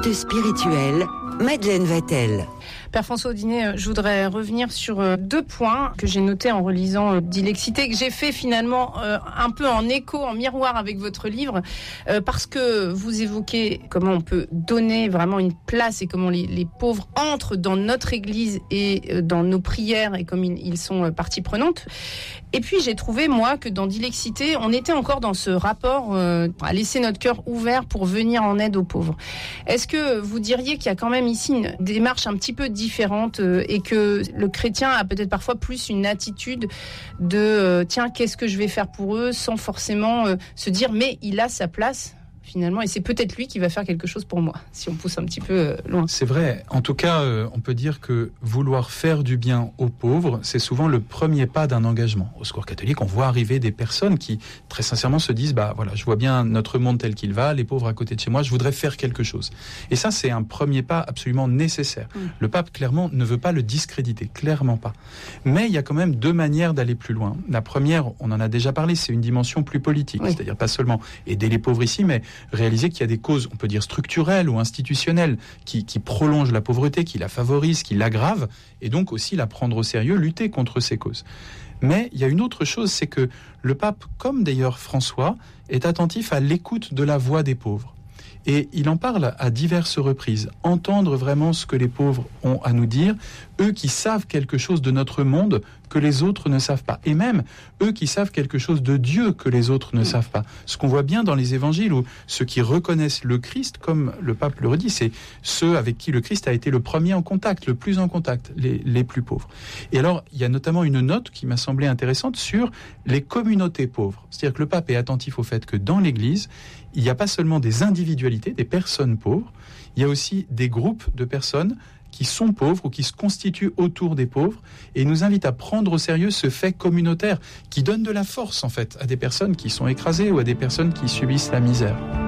Minute spirituelle, Madeleine Vatel. Père François Audinet, je voudrais revenir sur 2 points que j'ai notés en relisant Dilexité, que j'ai fait finalement un peu en écho, en miroir avec votre livre, parce que vous évoquez comment on peut donner vraiment une place et comment les pauvres entrent dans notre Église et dans nos prières et comme ils sont partie prenante. Et puis j'ai trouvé, moi, que dans Dilexité, on était encore dans ce rapport à laisser notre cœur ouvert pour venir en aide aux pauvres. Est-ce que vous diriez qu'il y a quand même ici une démarche un petit peu différente et que le chrétien a peut-être parfois plus une attitude de tiens, qu'est-ce que je vais faire pour eux, sans forcément se dire mais il a sa place finalement et c'est peut-être lui qui va faire quelque chose pour moi, si on pousse un petit peu loin. C'est vrai. En tout cas, on peut dire que vouloir faire du bien aux pauvres, c'est souvent le premier pas d'un engagement. Au Secours catholique, on voit arriver des personnes qui, très sincèrement, se disent voilà, je vois bien notre monde tel qu'il va, les pauvres à côté de chez moi, je voudrais faire quelque chose. Et ça, c'est un premier pas absolument nécessaire. Le pape, clairement, ne veut pas le discréditer, clairement pas. Mais il y a quand même 2 manières d'aller plus loin. La première, on en a déjà parlé, c'est une dimension plus politique, c'est-à-dire pas seulement aider les pauvres ici, mais réaliser qu'il y a des causes, on peut dire structurelles ou institutionnelles, qui prolongent la pauvreté, qui la favorisent, qui l'aggravent, et donc aussi la prendre au sérieux, lutter contre ces causes. Mais il y a une autre chose, c'est que le pape, comme d'ailleurs François, est attentif à l'écoute de la voix des pauvres. Et il en parle à diverses reprises. Entendre vraiment ce que les pauvres ont à nous dire, eux qui savent quelque chose de notre monde que les autres ne savent pas. Et même eux qui savent quelque chose de Dieu que les autres ne savent pas. Ce qu'on voit bien dans les évangiles, où ceux qui reconnaissent le Christ, comme le pape le redit, c'est ceux avec qui le Christ a été le premier en contact, le plus en contact, les plus pauvres. Et alors, il y a notamment une note qui m'a semblé intéressante sur les communautés pauvres. C'est-à-dire que le pape est attentif au fait que dans l'Église, il n'y a pas seulement des individualités, des personnes pauvres, il y a aussi des groupes de personnes qui sont pauvres ou qui se constituent autour des pauvres et nous invite à prendre au sérieux ce fait communautaire qui donne de la force en fait à des personnes qui sont écrasées ou à des personnes qui subissent la misère.